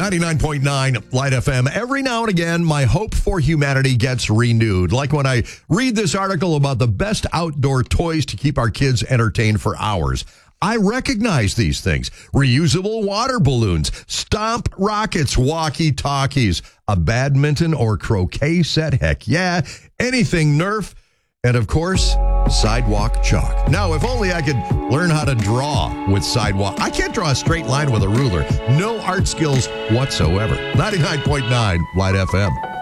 99.9 Light FM. Every now and again, my hope for humanity gets renewed. Like when I read this article about the best outdoor toys to keep our kids entertained for hours. I recognize these things. Reusable water balloons, stomp rockets, walkie-talkies, a badminton or croquet set. Heck yeah. Anything Nerf. And of course, sidewalk chalk. Now, if only I could learn how to draw with sidewalk. I can't draw a straight line with a ruler. No art skills whatsoever. 99.9 Light FM.